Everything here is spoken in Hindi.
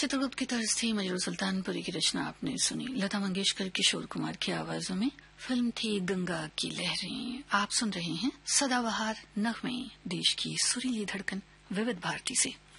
चित्रगुप्त की तर्ज थी, मजरूर सुल्तानपुरी की रचना आपने सुनी, लता मंगेशकर, किशोर कुमार की आवाजों में। फिल्म थी गंगा की लहरें। आप सुन रहे हैं सदाबहार नगमे, देश की सुरीली धड़कन विविध भारती से।